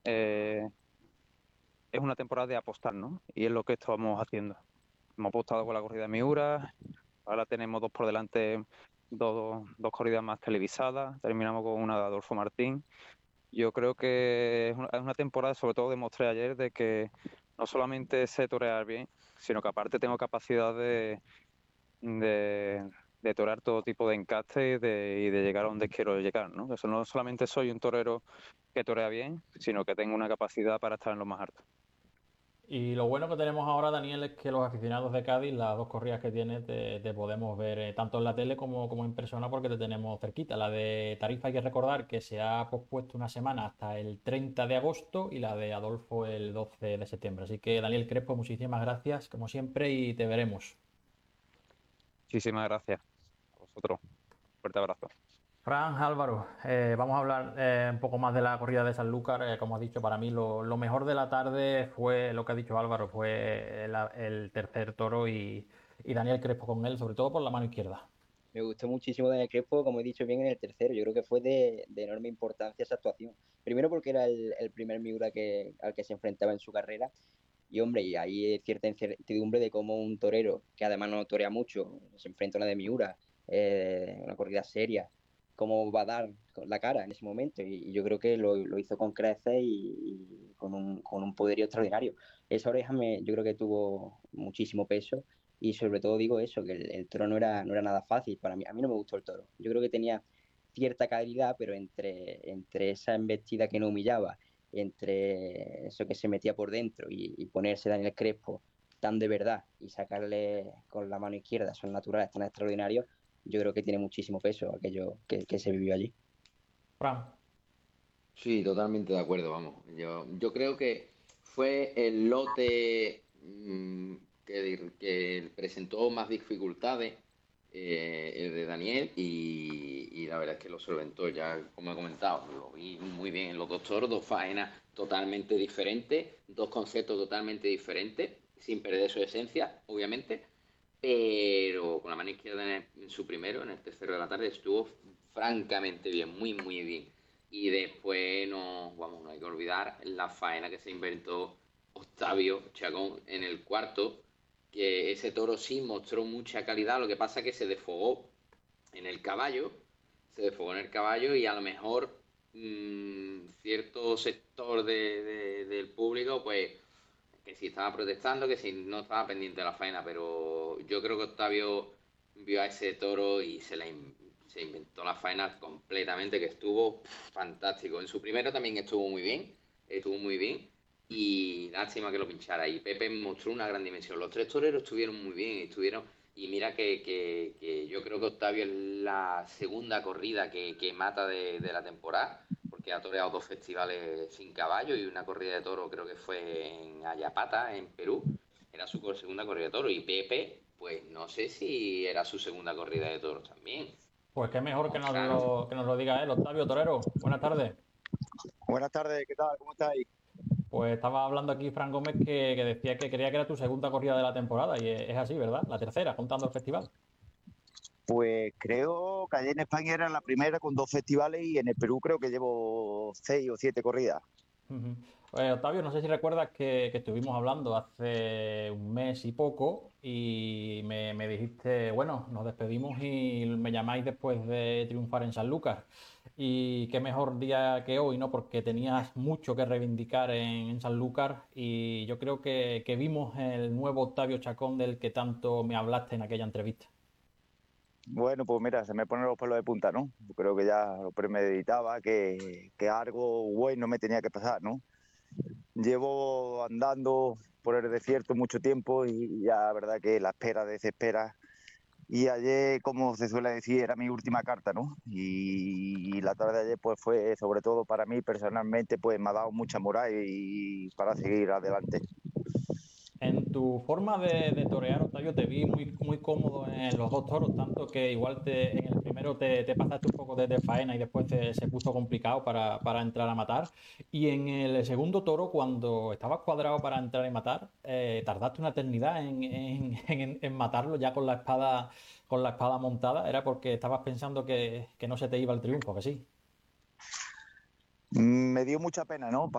es una temporada de apostar, ¿no? Y es lo que estamos haciendo. Hemos apostado con la corrida de Miura, ahora tenemos dos por delante, dos corridas más televisadas, terminamos con una de Adolfo Martín. Yo creo que es una temporada, sobre todo demostré ayer, de que no solamente sé torear bien, sino que aparte tengo capacidad de, de torear todo tipo de encastes y de llegar a donde quiero llegar, ¿no? Eso no solamente soy un torero que torea bien, sino que tengo una capacidad para estar en lo más alto. Y lo bueno que tenemos ahora, Daniel, es que los aficionados de Cádiz, las dos corridas que tienes, te podemos ver tanto en la tele como en persona porque te tenemos cerquita. La de Tarifa hay que recordar que se ha pospuesto una semana hasta el 30 de agosto y la de Adolfo el 12 de septiembre. Así que, Daniel Crespo, muchísimas gracias como siempre y te veremos. Muchísimas gracias a vosotros. Fuerte abrazo. Fran Álvaro, vamos a hablar un poco más de la corrida de Sanlúcar. Como has dicho, para mí lo mejor de la tarde fue lo que ha dicho Álvaro, fue el tercer toro y Daniel Crespo con él, sobre todo por la mano izquierda. Me gustó muchísimo Daniel Crespo, como he dicho bien, en el tercero. Yo creo que fue de enorme importancia esa actuación. Primero porque era el primer Miura al que se enfrentaba en su carrera. Y hombre, y hay cierta incertidumbre de cómo un torero, que además no torea mucho, se enfrenta a una de Miura, una corrida seria, cómo va a dar la cara en ese momento. Y yo creo que lo hizo con creces y con un poderío extraordinario. Esa oreja yo creo que tuvo muchísimo peso y sobre todo digo eso, que el toro no era nada fácil para mí. A mí no me gustó el toro. Yo creo que tenía cierta calidad, pero entre esa embestida que no humillaba, entre eso que se metía por dentro y ponerse Daniel Crespo tan de verdad y sacarle con la mano izquierda son naturales tan extraordinarios, yo creo que tiene muchísimo peso aquello que se vivió allí. Fran. Sí, totalmente de acuerdo, vamos. Yo creo que fue el lote que presentó más dificultades, el de Daniel, y la verdad es que lo solventó, ya como he comentado, lo vi muy bien en los dos toros, dos faenas totalmente diferentes, dos conceptos totalmente diferentes, sin perder su esencia, obviamente, pero con la mano izquierda en su primero, en el tercero de la tarde, estuvo francamente bien, muy, muy bien. Y después no hay que olvidar la faena que se inventó Octavio Chacón en el cuarto, que ese toro sí mostró mucha calidad, lo que pasa es que en el caballo, se desfogó en el caballo y a lo mejor cierto sector del público, pues que si estaba protestando, que si no estaba pendiente de la faena, pero yo creo que Octavio vio a ese toro y se inventó la faena completamente, que estuvo fantástico. En su primero también estuvo muy bien, y lástima que lo pinchara. Y Pepe mostró una gran dimensión. Los tres toreros estuvieron muy bien, y mira que yo creo que Octavio es la segunda corrida que mata de la temporada, porque ha toreado dos festivales sin caballo y una corrida de toro, creo que fue en Ayapata, en Perú. Era su segunda corrida de toro. Y Pepe, pues no sé si era su segunda corrida de toros también. Pues qué mejor No, claro. que nos lo diga él, Octavio Torero. Buenas tardes. Buenas tardes, ¿qué tal? ¿Cómo estáis? Pues estaba hablando aquí Fran Gómez que decía que creía que era tu segunda corrida de la temporada y es así, ¿verdad? La tercera, contando el festival. Pues creo que allí en España era la primera con dos festivales y en el Perú creo que llevo 6 o 7 corridas. Ujú. Octavio, no sé si recuerdas que estuvimos hablando hace un mes y poco y me dijiste, bueno, nos despedimos y me llamáis después de triunfar en Sanlúcar. Y qué mejor día que hoy, ¿no? Porque tenías mucho que reivindicar en Sanlúcar y yo creo que vimos el nuevo Octavio Chacón del que tanto me hablaste en aquella entrevista. Bueno, pues mira, se me ponen los pelos de punta, ¿no? Yo creo que ya lo premeditaba, que algo bueno me tenía que pasar, ¿no? Llevo andando por el desierto mucho tiempo y ya la verdad que la espera desespera. Y ayer, como se suele decir, era mi última carta, ¿no? Y la tarde de ayer, pues fue, sobre todo para mí personalmente, pues me ha dado mucha moral y para seguir adelante. En tu forma de torear, Octavio, te vi muy cómodo en los dos toros, tanto que igual en el primero te pasaste un poco de faena y después se puso complicado para entrar a matar. Y en el segundo toro, cuando estabas cuadrado para entrar y matar, tardaste una eternidad en matarlo ya con la espada montada. Era porque estabas pensando que no se te iba el triunfo, que sí. Me dio mucha pena, ¿no?